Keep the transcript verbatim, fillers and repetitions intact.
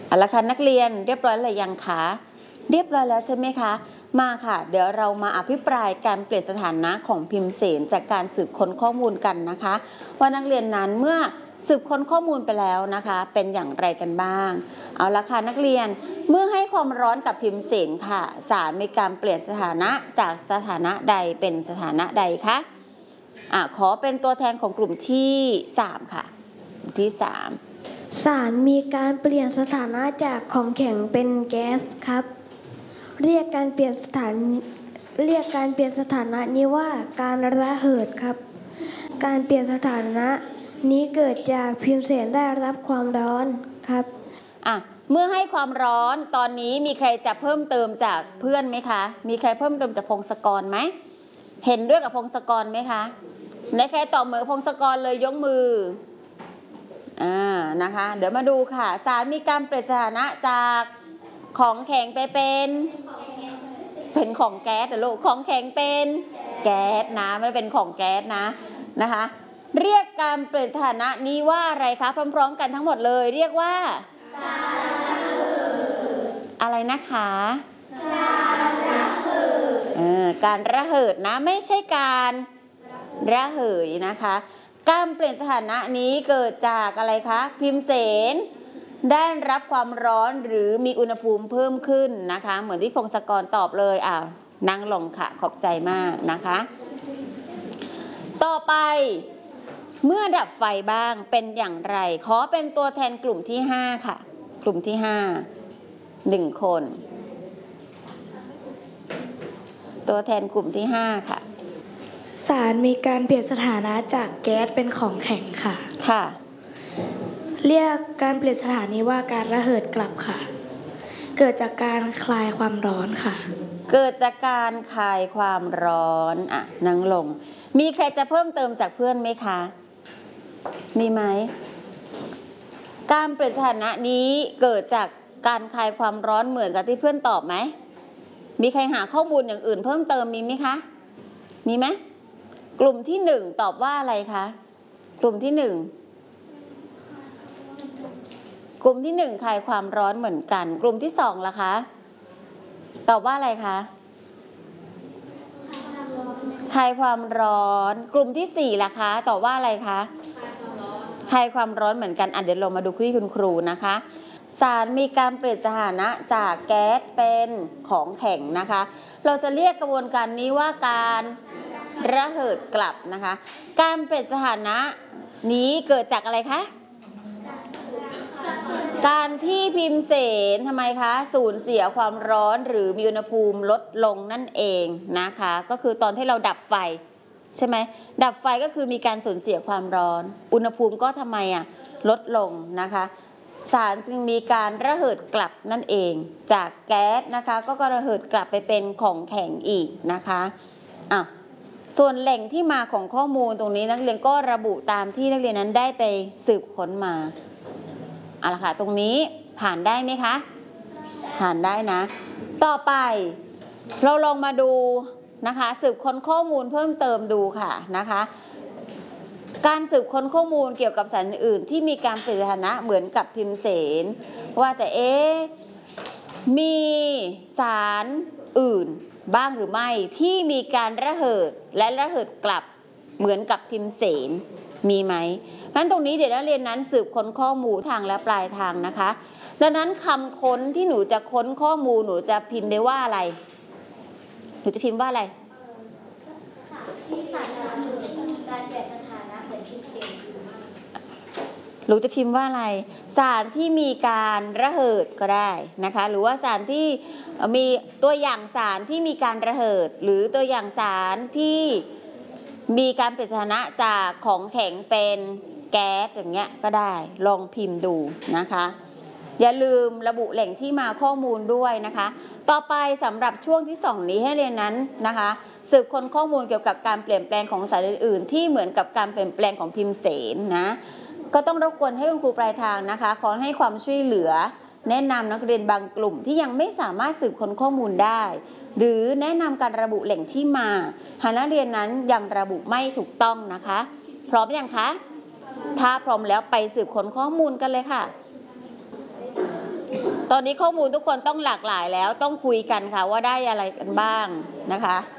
เอาละค่ะนักเรียนเรียบร้อยหรือยังคะเรียบร้อยแล้วใช่ไหมคะมาค่ะเดี๋ยวเรามาอภิปรายการเปลี่ยนสถานะของพิมเสนจากการสืบค้นข้อมูลกันนะคะว่านักเรียนนั้นเมื่อสืบค้นข้อมูลไปแล้วนะคะเป็นอย่างไรกันบ้างเอาละค่ะนักเรียนเมื่อให้ความร้อนกับพิมเสนค่ะสารมีการเปลี่ยนสถานะจากสถานะใดเป็นสถานะใดคะอ่ะขอเป็นตัวแทนของกลุ่มที่สามค่ะที่สามสารมีการเปลี่ยนสถานะจากของแข็งเป็นแก๊สครับเรียกการเปลี่ยนสถานเรียกการเปลี่ยนสถานะนี้ว่าการระเหิดครับการเปลี่ยนสถานะนี้เกิดจากพิมเสนได้รับความร้อนครับอ่ะเมื่อให้ความร้อนตอนนี้มีใครจะเพิ่มเติมจากเพื่อนไหมคะมีใครเพิ่มเติมจากพงศกรไหมเห็นด้วยกับพงศกรไหมคะไหนใครตอบเหมือนพงศกรเลยยกมืออ่านะคะเดี๋ยวมาดูค่ะสารมีการเปลี่ยนสถานะจากของแข็งไปเป็นเป็นของแก๊สเหรอลูกของแข็งเป็นแก๊สนะไม่ได้เป็นของแก๊สนะนะคะเรียกการเปลี่ยนสถานะนี้ว่าอะไรคะพร้อมๆกันทั้งหมดเลยเรียกว่าอะไรนะคะการระเหิดเออการระเหิดนะไม่ใช่การระเหยนะคะการเปลี่ยนสถานะนี้เกิดจากอะไรคะพิมเสนได้รับความร้อนหรือมีอุณหภูมิเพิ่มขึ้นนะคะเหมือนที่พงศกรตอบเลยอ่านั่งลงค่ะขอบใจมากนะคะต่อไปเมื่อดับไฟบ้างเป็นอย่างไรขอเป็นตัวแทนกลุ่มที่ห้าค่ะกลุ่มที่ห้าหนึ่งคนตัวแทนกลุ่มที่ห้าค่ะสารมีการเปลี่ยนสถานะจากแก๊สเป็นของแข็งค่ะค่ะเรียกการเปลี่ยนสถานะว่าการระเหิดกลับค่ะเกิดจากการคลายความร้อนค่ะเกิดจากการคลายความร้อนอ่ะนั่งลงมีใครจะเพิ่มเติมจากเพื่อนไหมคะมีไหมการเปลี่ยนสถานะนี้เกิดจากการคลายความร้อนเหมือนกับที่เพื่อนตอบไหมมีใครหาข้อมูลอย่างอื่นเพิ่มเติมมีไหมคะมีไหมกลุ่มที่หนึ่งตอบว่าอะไรคะกลุ่มที่หนึ่งกลุ่มที่หนึ่งคลายความร้อนเหมือนกันกลุ่มที่สองล่ะคะตอบว่าอะไรคะคลายความร้อนกลุ่มที่สี่ล่ะคะตอบว่าอะไรคะคลายความร้อนเหมือนกันอ่ะเดี๋ยวเรามาดูที่คุณครูนะคะสารมีการเปลี่ยนสถานะจากแก๊สเป็นของแข็งนะคะเราจะเรียกกระบวนการนี้ว่าการระเหิดกลับนะคะการเปลี่ยนสถานะนี้เกิดจากอะไรคะการที่พิมเสนทำไมคะสูญเสียความร้อนหรือมีอุณหภูมิลดลงนั่นเองนะคะก็คือตอนที่เราดับไฟใช่ไหมดับไฟก็คือมีการสูญเสียความร้อนอุณหภูมิก็ทำไมอ่ะลดลงนะคะสารจึงมีการระเหิดกลับนั่นเองจากแก๊สนะคะก็ระเหิดกลับไปเป็นของแข็งอีกนะคะอ่ะส่วนแหล่งที่มาของข้อมูลตรงนี้นักเรียนก็ระบุตามที่นักเรียนนั้นได้ไปสืบค้นมาเอาละค่ะตรงนี้ผ่านได้ไหมคะผ่านได้นะต่อไปเราลองมาดูนะคะสืบค้นข้อมูลเพิ่มเติมดูค่ะนะคะการสืบค้นข้อมูลเกี่ยวกับสารอื่นที่มีการเปลี่ยนสถานะเหมือนกับพิมเสนว่าแต่เอ๊ะมีสารอื่นบ้างหรือไม่ที่มีการระเหิดและระเหิดกลับเหมือนกับพิมเสนมีไหมเพราะฉะนั้นตรงนี้เดี๋ยวนักเรียนนั้นสืบค้นข้อมูลทางและปลายทางนะคะดังนั้นคำค้นที่หนูจะค้นข้อมูลหนูจะพิมพ์ได้ว่าอะไรหนูจะพิมพ์ว่าอะไรที่สารอื่นมีการเปลี่ยนสถานะเหมือนพิมเสนหนูจะพิมพ์ว่าอะไรสารที่มีการระเหิดก็ได้นะคะหรือว่าสารที่มีตัวอย่างสารที่มีการระเหิดหรือตัวอย่างสารที่มีการเปลี่ยนสถานะจากของแข็งเป็นแก๊สอย่างเงี้ยก็ได้ลองพิมพ์ดูนะคะอย่าลืมระบุแหล่งที่มาข้อมูลด้วยนะคะต่อไปสำหรับช่วงที่สองนี้ให้เรียนนั้นนะคะสืบค้นข้อมูลเกี่ยวกับการเปลี่ยนแปลงของสารอื่นๆที่เหมือนกับการเปลี่ยนแปลงของพิมเสนนะก็ต้องรบกวนให้คุณครูปลายทางนะคะขอให้ความช่วยเหลือแนะนำนักเรียนบางกลุ่มที่ยังไม่สามารถสืบค้นข้อมูลได้หรือแนะนำการระบุแหล่งที่มาหากนักเรียนนั้นยังระบุไม่ถูกต้องนะคะพร้อมยังคะถ้าพร้อมแล้วไปสืบค้นข้อมูลกันเลยค่ะตอนนี้ข้อมูลทุกคนต้องหลากหลายแล้วต้องคุยกันค่ะว่าได้อะไรกันบ้างนะคะ